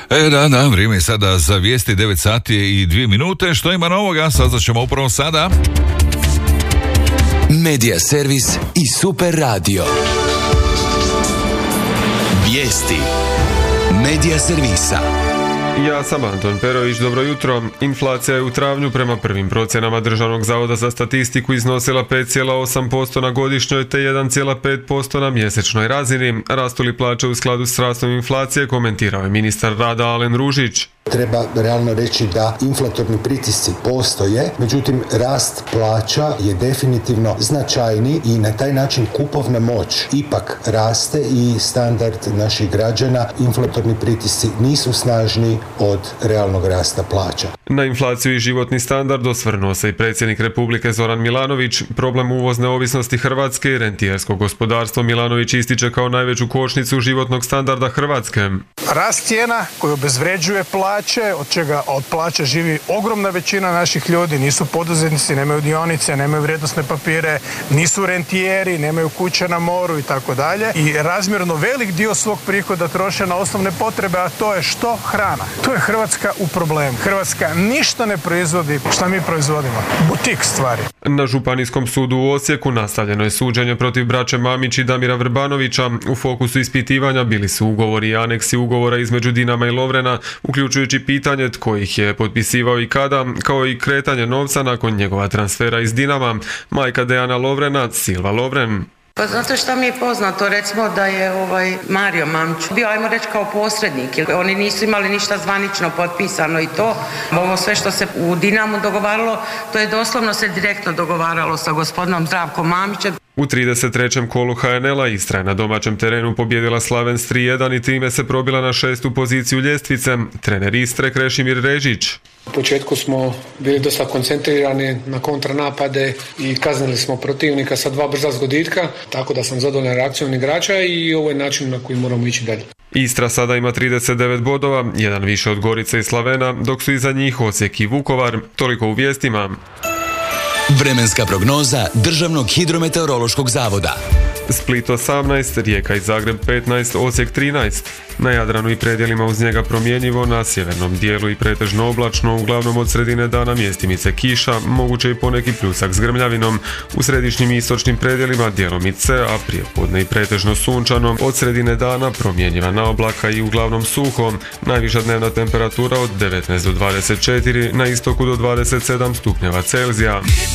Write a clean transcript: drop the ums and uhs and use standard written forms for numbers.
Da, vrijeme je sada za vijesti, 9 sati i 2 minute. Što ima novoga, saznaćemo upravo sada. Medija servis i Super radio. Vijesti Medija servisa. Ja sam Anton Perović, dobro jutro. Inflacija je u travnju prema prvim procjenama Državnog zavoda za statistiku iznosila 5,8% na godišnjoj te 1,5% na mjesečnoj razini. Rastu li plaće u skladu s rastom inflacije, komentirao je ministar rada Alen Ružić. Treba realno reći da inflatorni pritisci postoje, međutim rast plaća je definitivno značajniji i na taj način kupovna moć ipak raste i standard naših građana. Inflatorni pritisci nisu snažniji od realnog rasta plaća. Na inflaciju i životni standard osvrnuo se i predsjednik Republike Zoran Milanović. Problem uvozne ovisnosti Hrvatske i rentijersko gospodarstvo Milanović ističe kao najveću kočnicu životnog standarda Hrvatske. Rast cijena koji obezvređuje plaće, od čega od plaća živi ogromna većina naših ljudi, nisu poduzetnici, nemaju dionice, nemaju vrijednosne papire, nisu rentijeri, nemaju kuće na moru i tako dalje. I razmjerno velik dio svog prihoda troše na osnovne potrebe, a to je što? Hrana. To je Hrvatska u problemu. Hrvatska ništa ne proizvodi šta mi proizvodimo. Butik stvari. Na Županijskom sudu u Osijeku nastavljeno je suđenje protiv braće Mamić i Damira Vrbanovića. U fokusu ispitivanja bili su ugovori i aneksi ugovora između Dinama i Lovrena, uključujući pitanje tko ih je potpisivao i kada, kao i kretanje novca nakon njegova transfera iz Dinama. Majka Dejana Lovrena, Silva Lovren. Pa znate šta mi je poznato, recimo da je Mario Mamić bio, ajmo reći, kao posrednik, jer oni nisu imali ništa zvanično potpisano i to. Ovo sve što se u Dinamu dogovaralo, to je doslovno se direktno dogovaralo sa gospodinom Zdravkom Mamićem. U 33. kolu HNL-a Istra je na domaćem terenu pobjedila Slavens 3-1 i time se probila na 6. poziciju ljestvice. Trener Istre Krešimir Režić. U početku smo bili dosta koncentrirani na kontranapade i kaznili smo protivnika sa 2 brza zgoditka, tako da sam zadovoljan reakcijom igrača i ovo je način na koji moramo ići dalje. Istra sada ima 39 bodova, jedan više od Gorice i Slavena, dok su iza njih Osijek i Vukovar. Toliko u vijestima. Vremenska prognoza Državnog hidrometeorološkog zavoda. Split 18, Rijeka i Zagreb 15, Osijek 13. Na Jadranu i predjelima uz njega promjenjivo, na sjevernom dijelu i pretežno oblačno, uglavnom od sredine dana mjestimice kiša, moguće i poneki pljusak s grmljavinom. U središnjim i istočnim predjelima djelomice, a prijepodne i pretežno sunčano, od sredine dana promjenjiva na oblaka i uglavnom suho. Najviša dnevna temperatura od 19 do 24, na istoku do 27 stupnjeva Celzija.